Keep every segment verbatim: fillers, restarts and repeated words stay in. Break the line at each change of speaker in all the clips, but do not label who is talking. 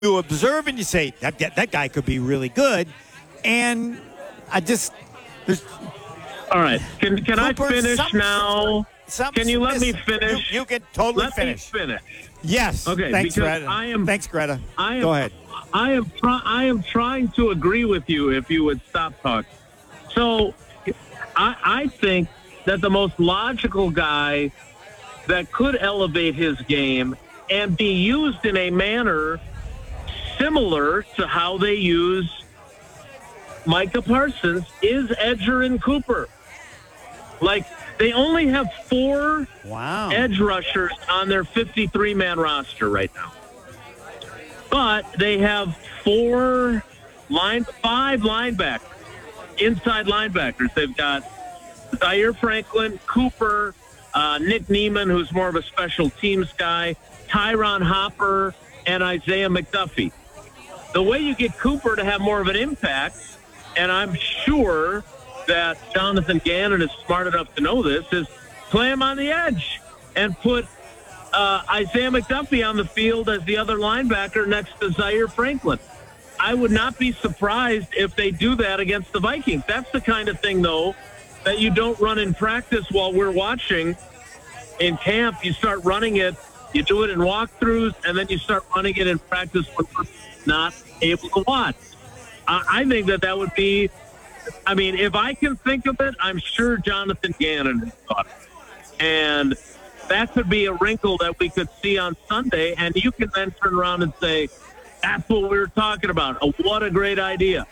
you observe and you say, that, that, that guy could be really good. And I just, there's.
All right. Can can
Cooper,
I finish
something,
now?
Something
Can you let me
missing.
finish?
You, you can totally
let
finish.
me finish.
Yes.
Okay.
Thanks,
because
Greta.
I am.
Thanks, Greta.
I am,
Go ahead.
I am. Try, I am trying to agree with you. If you would stop talking. So, I I think that the most logical guy that could elevate his game and be used in a manner similar to how they use Micah Parsons is Edgerrin Cooper. Like, they only have four
wow.
edge rushers on their fifty-three man roster right now. But they have four line, five linebackers, inside linebackers. They've got Zaire Franklin, Cooper, uh, Nick Neiman, who's more of a special teams guy, Tyron Hopper, and Isaiah McDuffie. The way you get Cooper to have more of an impact, and I'm sure that Jonathan Gannon is smart enough to know this, is play him on the edge and put uh, Isaiah McDuffie on the field as the other linebacker next to Zaire Franklin. I would not be surprised if they do that against the Vikings. That's the kind of thing, though, that you don't run in practice while we're watching. In camp, you start running it, you do it in walkthroughs, and then you start running it in practice when we're not able to watch. I, I think that that would be, I mean, if I can think of it, I'm sure Jonathan Gannon has thought it. And that could be a wrinkle that we could see on Sunday, and you can then turn around and say, that's what we were talking about. Oh, what a great idea.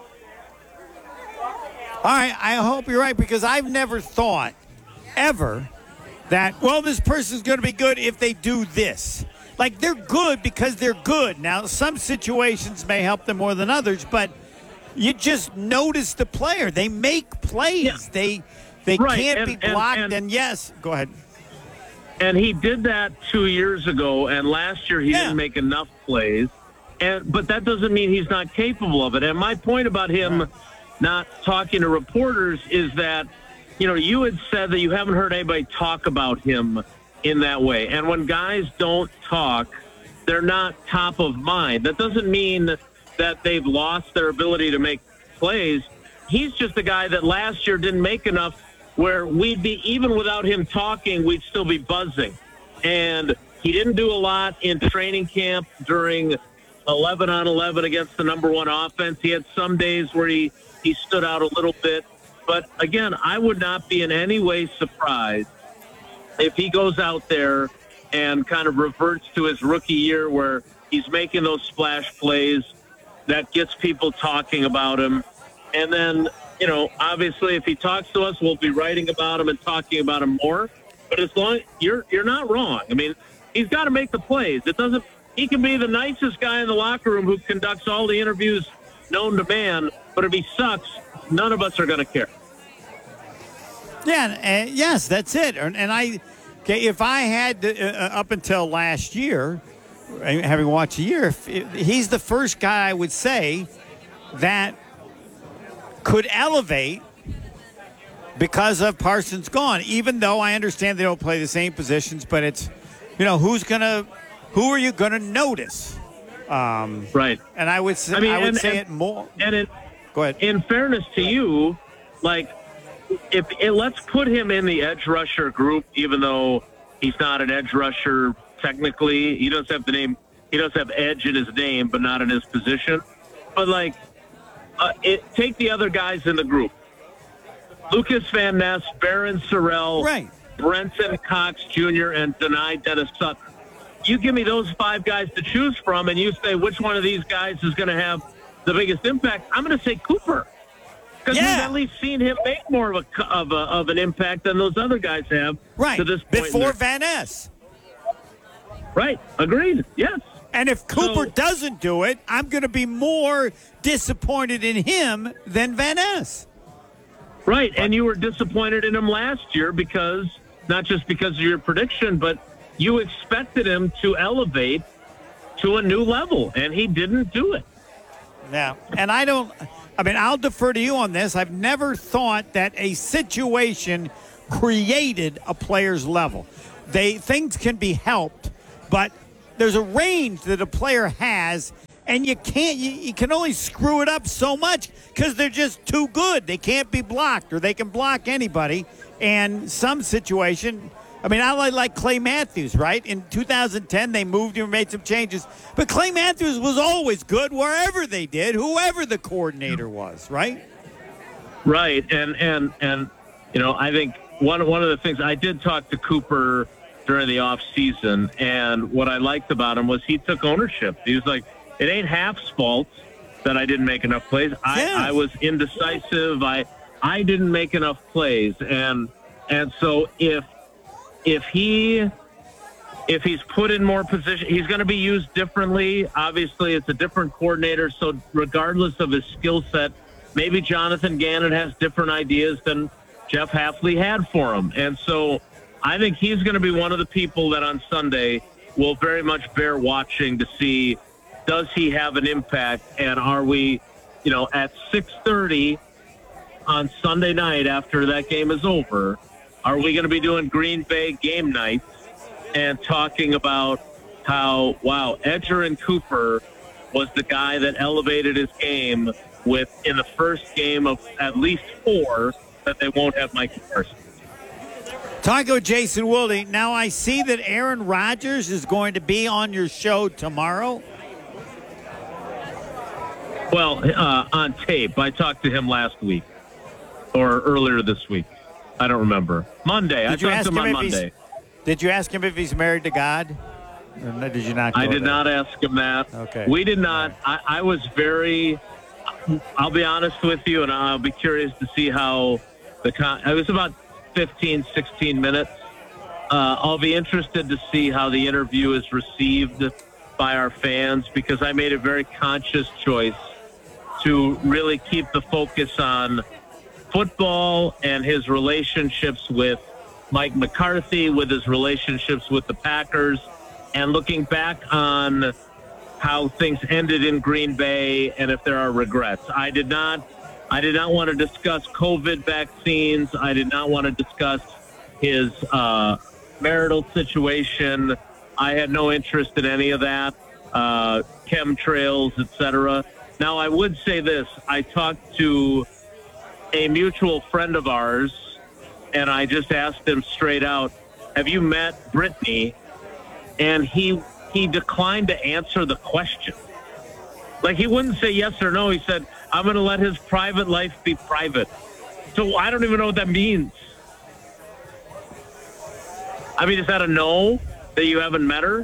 All right, I hope you're right, because I've never thought ever that, well, this person's going to be good if they do this. Like, they're good because they're good. Now, some situations may help them more than others, but you just notice the player. They make plays. Yeah. They they
right.
can't
and,
be blocked. And,
and,
and, yes, go ahead.
And he did that two years ago, and last year he yeah. didn't make enough plays. And but that doesn't mean he's not capable of it. And my point about him right. not talking to reporters is that, you know, you had said that you haven't heard anybody talk about him in that way. And when guys don't talk, they're not top of mind. That doesn't mean that they've lost their ability to make plays. He's just a guy that last year didn't make enough where we'd be, even without him talking, we'd still be buzzing. And he didn't do a lot in training camp during eleven on eleven against the number one offense. He had some days where he, he stood out a little bit. But, again, I would not be in any way surprised if he goes out there and kind of reverts to his rookie year where he's making those splash plays that gets people talking about him. And then, you know, obviously if he talks to us, we'll be writing about him and talking about him more. But as long you're you're not wrong. I mean, he's got to make the plays. It doesn't he can be the nicest guy in the locker room who conducts all the interviews known to man, but if he sucks, none of us are going to care.
Yeah, and, yes, that's it. And, and I, okay, if I had to, uh, up until last year, having watched a year, if, if he's the first guy I would say that could elevate because of Parsons gone. Even though I understand they don't play the same positions, but it's, you know, who's gonna, who are you gonna notice? Um,
right.
And I would say,
I, mean,
I would
and,
say
and,
it more.
And it,
go ahead.
In fairness to you, like. If it, let's put him in the edge rusher group, even though he's not an edge rusher technically. He doesn't have the name. He does have edge in his name, but not in his position. But like, uh, it, take the other guys in the group: Lucas Van Ness, Barron Sorrell,
right.
Brenton Cox Junior, and Denai Dennis Sutton. You give me those five guys to choose from, and you say which one of these guys is going to have the biggest impact. I'm going to say Cooper. Because
yeah.
we've at least seen him make more of a of a of an impact than those other guys have.
Right.
To this point
before Van Ness.
Right. Agreed. Yes.
And if Cooper
so,
doesn't do it, I'm going to be more disappointed in him than Van Ness.
Right. And you were disappointed in him last year because not just because of your prediction, but you expected him to elevate to a new level, and he didn't do it.
Yeah. And I don't. I mean, I'll defer to you on this. I've never thought that a situation created a player's level. They things can be helped, but there's a range that a player has, and you can't you, you can only screw it up so much because they're just too good. They can't be blocked, or they can block anybody. And some situation, I mean, I like, like Clay Matthews, right? In two thousand ten, they moved him and made some changes. But Clay Matthews was always good wherever they did, whoever the coordinator was, right?
Right. And, and, and you know, I think one, one of the things, I did talk to Cooper during the off season, and what I liked about him was he took ownership. He was like, it ain't Half's fault that I didn't make enough plays. I,
Yeah.
I was indecisive. I I didn't make enough plays, and and so if if he if he's put in more position, he's going to be used differently. Obviously, it's a different coordinator, so regardless of his skill set, maybe Jonathan Gannon has different ideas than Jeff Hafley had for him, and so I think he's going to be one of the people that on Sunday will very much bear watching to see, does he have an impact, and are we, you know, at six thirty on Sunday night after that game is over, are we going to be doing Green Bay game nights and talking about how, wow, Edger and Cooper was the guy that elevated his game with in the first game of at least four that they won't have Mike Parsons.
Talking with Jason Wilde. Now, I see that Aaron Rodgers is going to be on your show tomorrow.
Well, uh, on tape. I talked to him last week or earlier this week. I don't remember. Monday.
Did
I
you
talked
ask
to him
him
on
if he's-
Monday.
Did you ask him if he's married to God? Or no, did you not go
I did
there?
not ask him that.
Okay.
We did not. I, I was very, I'll be honest with you, and I'll be curious to see how the con- it was about fifteen, sixteen minutes. Uh, I'll be interested to see how the interview is received by our fans, because I made a very conscious choice to really keep the focus on football and his relationships with Mike McCarthy, with his relationships with the Packers, and looking back on how things ended in Green Bay and if there are regrets. I did not I did not want to discuss COVID vaccines. I did not want to discuss his uh, marital situation. I had no interest in any of that, uh, chemtrails, et cetera. Now, I would say this. I talked to a mutual friend of ours, and I just asked him straight out, have you met Brittany? And he he declined to answer the question. Like, he wouldn't say yes or no. He said, I'm going to let his private life be private. So I don't even know what that means. I mean, is that a no, that you haven't met her?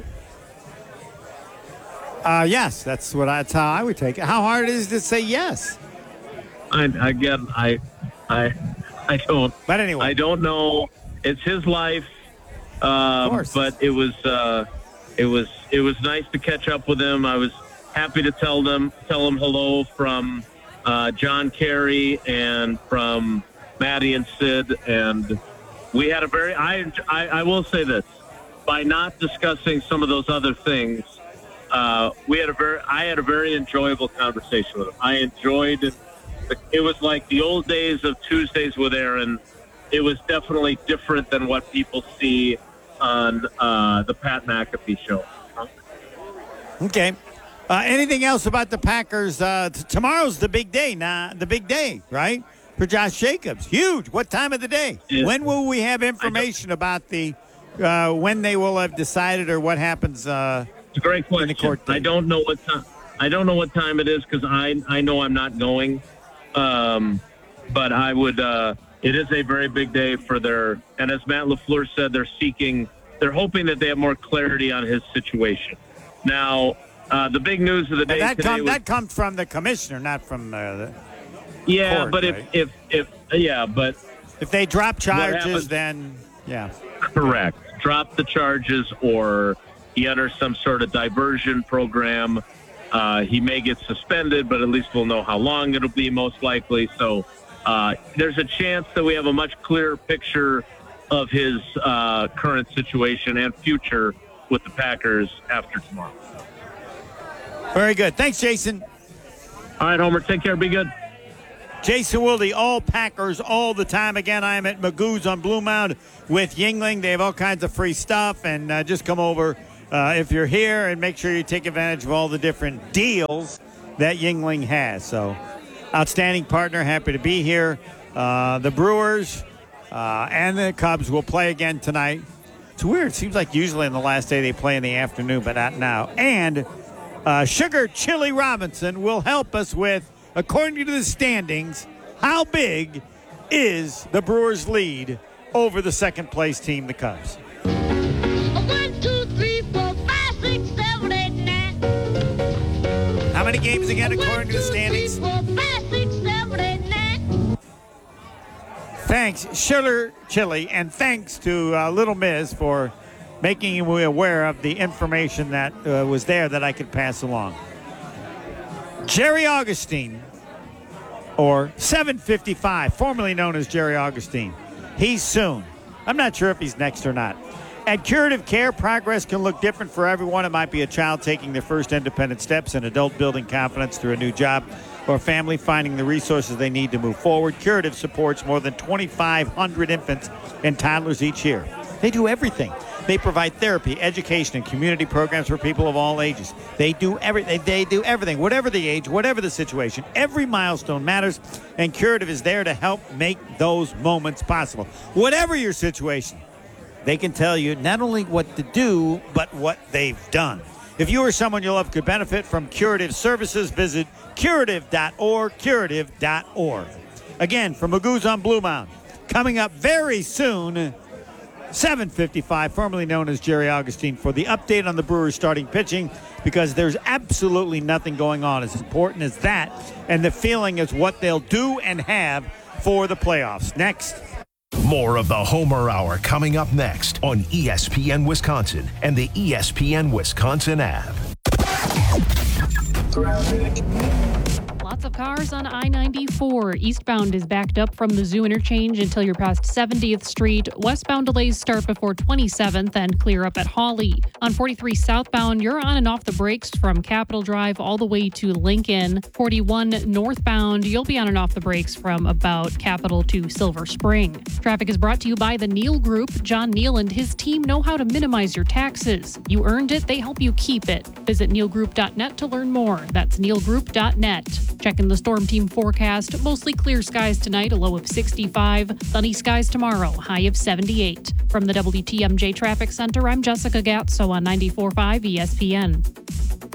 Uh, yes, that's what I, that's how I would take it. How hard is it to say yes?
I, again, I, I, I don't.
But anyway.
I don't know. It's his life. Um,
Of course.
But it was, uh, it was, it was nice to catch up with him. I was happy to tell them, tell him hello from uh, John Kerry and from Maddie and Sid, and we had a very. I, I, I will say this: by not discussing some of those other things, uh, we had a very. I had a very enjoyable conversation with him. I enjoyed. It was like the old days of Tuesdays with Aaron. It was definitely different than what people see on uh, the Pat McAfee show.
Okay. Uh, anything else about the Packers? Uh, t- tomorrow's the big day. Nah, the big day, right? For Josh Jacobs. Huge. What time of the day?
Yeah.
When will we have information about the uh, when they will have decided or what happens? Uh,
It's a great
in the
question.
court date?
I don't know what time. I don't know what time it is because I I know I'm not going. Um, but I would. Uh, it is a very big day for their. And as Matt LaFleur said, they're seeking. They're hoping that they have more clarity on his situation. Now, uh, the big news of the day
that,
today
come,
was,
that comes from the commissioner, not from uh, the.
yeah,
court,
but if,
right?
if if yeah, but
If they drop charges,
happens-
then yeah.
correct. Drop the charges, or he enters some sort of diversion program. Uh, he may get suspended, but at least we'll know how long it'll be, most likely. So uh, there's a chance that we have a much clearer picture of his uh, current situation and future with the Packers after tomorrow.
Very good. Thanks, Jason.
All right, Homer, take care. Be good.
Jason Wilde, all Packers all the time. Again, I am at Magoo's on Blue Mound with Yingling. They have all kinds of free stuff, and uh, just come over uh, if you're here, and make sure you take advantage of all the different deals that Yuengling has. So, outstanding partner, happy to be here. Uh, the Brewers uh, and the Cubs will play again tonight. It's weird. It seems like usually on the last day they play in the afternoon, but not now. And uh, Sugar Chili Robinson will help us with, according to the standings, how big is the Brewers' lead over the second-place team, the Cubs.
One, two, three, four, five, six, seven, eight, nine.
How many games again, according to the standings?
One, two, three, four, five, six, seven, eight, nine.
Thanks, Sugar Chili, and thanks to uh, Little Miz for making me aware of the information that uh, was there that I could pass along. Jerry Augustine, or seven fifty-five, formerly known as Jerry Augustine. He's soon. I'm not sure if he's next or not. At Curative Care, progress can look different for everyone. It might be a child taking their first independent steps, an adult building confidence through a new job, or a family finding the resources they need to move forward. Curative supports more than twenty-five hundred infants and toddlers each year. They do everything. They provide therapy, education, and community programs for people of all ages. They do every, they, they do everything, whatever the age, whatever the situation. Every milestone matters, and Curative is there to help make those moments possible. Whatever your situation, they can tell you not only what to do, but what they've done. If you or someone you love could benefit from Curative services, visit curative dot org, curative dot org. Again, from Magoo's on Blue Mountain, coming up very soon, seven fifty-five, formerly known as Jerry Augustine, for the update on the Brewers starting pitching, because there's absolutely nothing going on as important as that, and the feeling is what they'll do and have for the playoffs. Next.
More of the Homer Hour coming up next on E S P N Wisconsin and the E S P N Wisconsin app.
Lots of cars on I ninety-four. Eastbound is backed up from the Zoo interchange until you're past seventieth Street. Westbound delays start before twenty-seventh and clear up at Hawley. On forty-three southbound, you're on and off the brakes from Capitol Drive all the way to Lincoln. forty-one northbound, you'll be on and off the brakes from about Capitol to Silver Spring. Traffic is brought to you by the Neal Group. John Neal and his team know how to minimize your taxes. You earned it, they help you keep it. Visit neal group dot net to learn more. That's neal group dot net. Checking the Storm Team forecast. Mostly clear skies tonight, a low of sixty-five. Sunny skies tomorrow, high of seventy-eight. From the W T M J Traffic Center, I'm Jessica Gatso on ninety-four point five E S P N.